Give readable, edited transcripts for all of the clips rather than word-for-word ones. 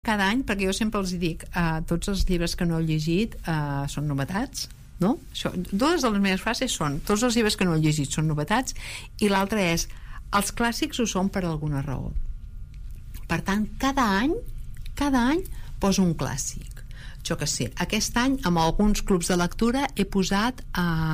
cada any, perquè jo sempre els dic, tots els llibres que no he llegit són novetats, no? Dues de les meves frases són tots els llibres que no he llegit són novetats, i l'altra és els clàssics ho són per alguna raó. Per tant, cada any poso un clàssic. Jo que sé, aquest any amb alguns clubs de lectura he posat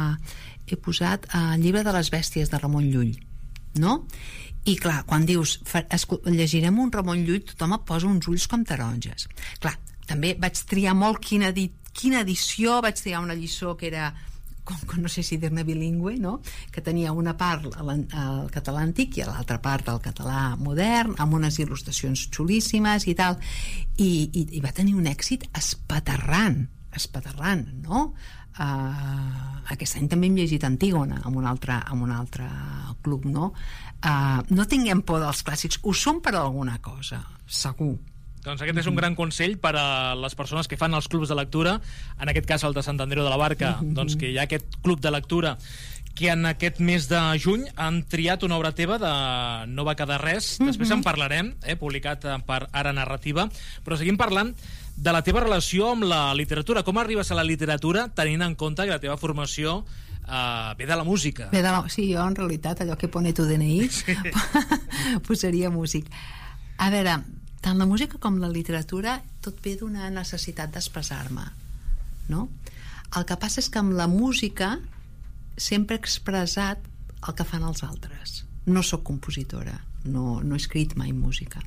el llibre de les bèsties de Ramon Llull, no? I clar, quan dius llegirem un Ramon Llull, tothom et posa uns ulls com taronges. Clar, també vaig triar molt quina edició, vaig triar una lliçó que era, com no sé si dir-ne bilingüe, no? Que tenia una part al català antic i l'altra part al català modern, amb unes il·lustracions xulíssimes i tal, i va tenir un èxit espaterrant, no? Aquest any també hem llegit Antígona amb un altre club, no? No tinguem por dels clàssics, ho són per alguna cosa, segur. Doncs aquest és un gran consell per a les persones que fan els clubs de lectura, en aquest cas el de Sant Andreu de la Barca, doncs que hi ha aquest club de lectura que en aquest mes de juny han triat una obra teva de No va quedar res, després en parlarem, publicat per Ara Narrativa, però seguim parlant de la teva relació amb la literatura. Com arribes a la literatura tenint en compte que la teva formació ve de la música? Sí, jo en realitat allò que pone tu DNI posaria músic. A veure, tant la música com la literatura tot ve d'una necessitat d'expressar-me, no? El que passa és que amb la música sempre he expressat el que fan els altres. No sóc compositora, no he escrit mai música,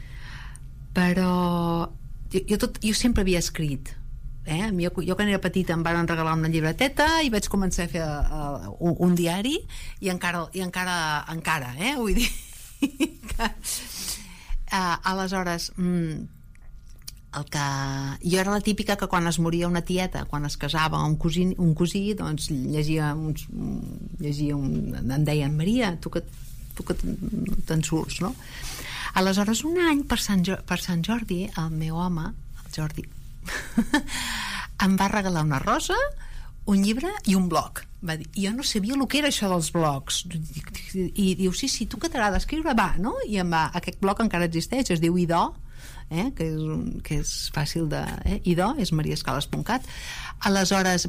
però jo sempre havia escrit. Jo quan era petita em van regalar una llibreteta i vaig començar a fer un diari i encara vull dir que aleshores jo era la típica que quan es moria una tieta, quan es casava un cosí, doncs llegia em deien Maria, tu que te'n surts, no? Aleshores un any per Sant Jordi el meu home, el Jordi em va regalar una rosa, un llibre i un blog. Va dir, jo no sabia el que era això dels blogs, i diu, sí, tu que t'agrada escriure, va, no? I aquest blog encara existeix, es diu Idò, que és fàcil de... Idò és mariascales.cat. Aleshores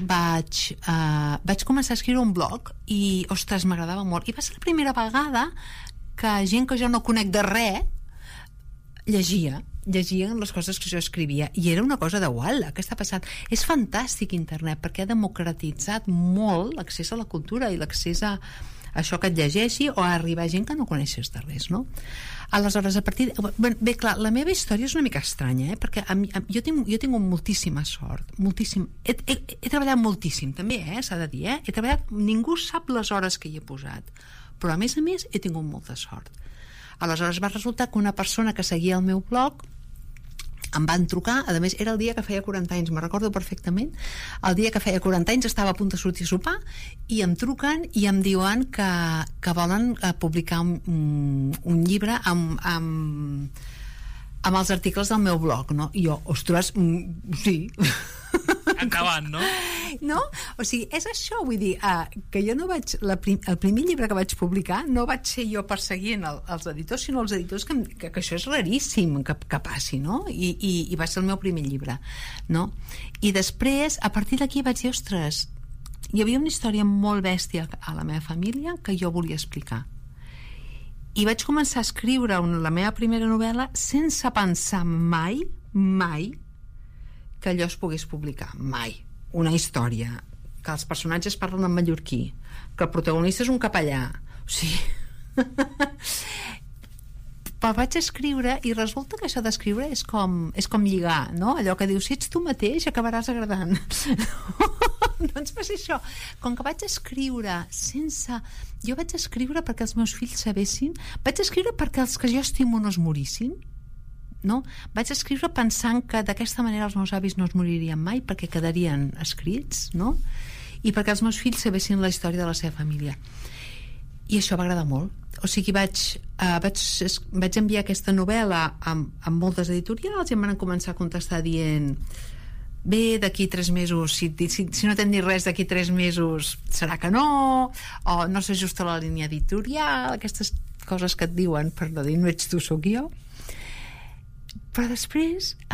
vaig començar a escriure un blog i, ostres, m'agradava molt, i va ser la primera vegada que gent que jo no conec de res llegien les coses que jo escrivia, i era una cosa de uala, què està passant? És fantàstic internet perquè ha democratitzat molt l'accés a la cultura i l'accés a això que et llegeixi o a arribar a gent que no coneixes de res, no? Aleshores, bé, clar, la meva història és una mica estranya, perquè jo tinc moltíssima sort, he treballat moltíssim també, s'ha de dir, he treballat, ningú sap les hores que hi he posat, però a més he tingut molta sort. Aleshores va resultar que una persona que seguia el meu blog em van trucar, a més era el dia que feia 40 anys, me'n recordo perfectament, el dia que feia 40 anys estava a punt de sortir a sopar i em truquen i em diuen que volen publicar un llibre amb els articles del meu blog, no? I jo, ostres, sí, endavant, no? No? O sigui, és això, vull dir, que jo no vaig... El primer llibre que vaig publicar no vaig ser jo perseguint els editors, sinó els editors que això és raríssim que passi, no? I va ser el meu primer llibre, no? I després, a partir d'aquí vaig dir, ostres, hi havia una història molt bèstia a la meva família que jo volia explicar. I vaig començar a escriure la meva primera novel·la sense pensar mai que allò es pogués publicar, mai. Una història que els personatges parlen en mallorquí, que el protagonista és un capellà, o sigui però vaig escriure i resulta que això d'escriure és com lligar, no? Allò que dius, si ets tu mateix acabaràs agradant doncs va ser això, com que vaig escriure jo vaig escriure perquè els meus fills sabessin, vaig escriure perquè els que jo estimo no es morissin, no? Vaig escriure pensant que d'aquesta manera els meus avis no es moririen mai perquè quedarien escrits, no? I perquè els meus fills sabessin la història de la seva família, i això va agradar molt. O sigui, vaig enviar aquesta novel·la amb moltes editorials i em van començar a contestar dient bé, d'aquí 3 mesos si no t'hem dit res d'aquí 3 mesos serà que no, o no s'ajusta la línia editorial, aquestes coses que et diuen per no dir no ets tu, sóc jo. Però després